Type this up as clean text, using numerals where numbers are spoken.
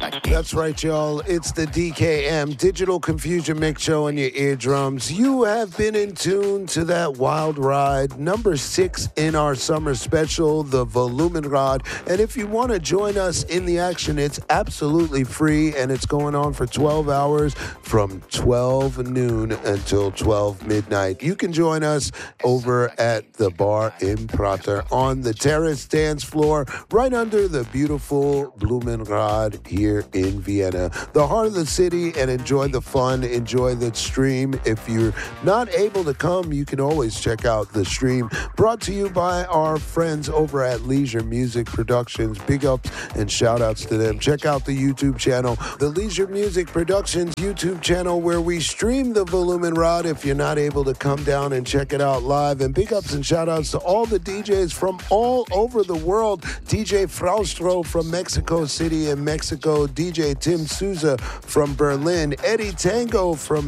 That's right, y'all. It's the DKM, Digital Confusion Mix Show in your eardrums. You have been in tune to that wild ride, number 6 in our summer special, the Volumenrad. And if you want to join us in the action, it's absolutely free, and it's going on for 12 hours from 12 noon until 12 midnight. You can join us over at the bar in Prater on the terrace dance floor right under the beautiful Blumenrad here in Vienna, the heart of the city, and enjoy the fun, enjoy the stream. If you're not able to come, you can always check out the stream, brought to you by our friends over at Leisure Music Productions. Big ups and shout outs to them. Check out the YouTube channel, the Leisure Music Productions YouTube channel, where we stream the Volumenrad if you're not able to come down and check it out live. And big ups and shout outs to all the DJs from all over the world. DJ Fraustro from Mexico City in Mexico, DJ Tim Souza from Berlin, Eddie Tango from